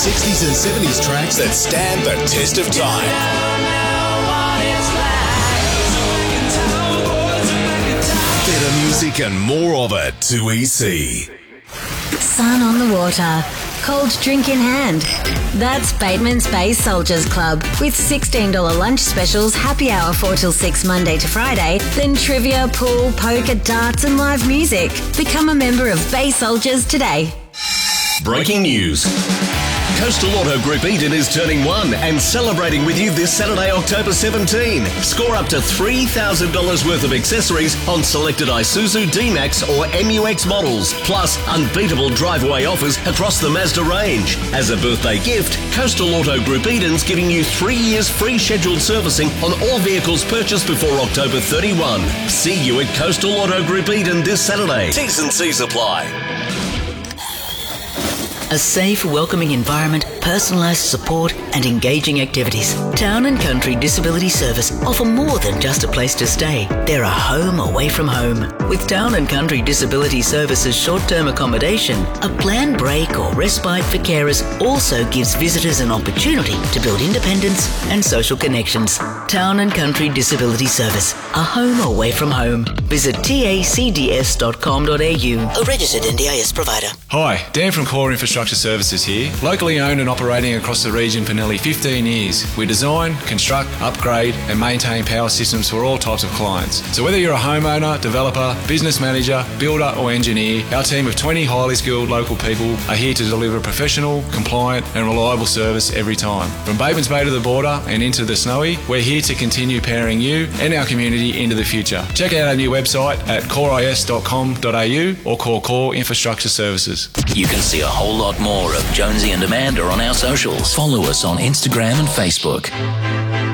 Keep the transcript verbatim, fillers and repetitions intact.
sixties and seventies tracks that stand the test of time. Better music and more of it to E C. Sun on the water, cold drink in hand. That's Bateman's Bay Soldiers Club with sixteen dollars lunch specials, happy hour four till six Monday to Friday, then trivia, pool, poker, darts and live music. Become a member of Bay Soldiers today. Breaking news. Coastal Auto Group Eden is turning one and celebrating with you this Saturday, October seventeenth. Score up to three thousand dollars worth of accessories on selected Isuzu D-Max or M U X models, plus unbeatable drive-away offers across the Mazda range. As a birthday gift, Coastal Auto Group Eden's giving you three years free scheduled servicing on all vehicles purchased before October thirty-first. See you at Coastal Auto Group Eden this Saturday. T's and C's apply. A safe, welcoming environment, personalised support and engaging activities. Town and Country Disability Service offer more than just a place to stay. They're a home away from home. With Town and Country Disability Service's short-term accommodation, a planned break or respite for carers also gives visitors an opportunity to build independence and social connections. Town and Country Disability Service, a home away from home. Visit T A C D S dot com dot A U, a registered N D I S provider. Hi, Dan from Core Infrastructure Services here. Locally owned and operating across the region for nearly fifteen years. We design, construct, upgrade and maintain power systems for all types of clients. So whether you're a homeowner, developer, business manager, builder or engineer, our team of twenty highly skilled local people are here to deliver professional, compliant and reliable service every time. From Batemans Bay to the border and into the Snowy, we're here to continue powering you and our community into the future. Check out our new website at core I S dot com dot A U or call Core Infrastructure Services. You can see a whole lot more of Jonesy and Amanda on our socials. Follow us on Instagram and Facebook.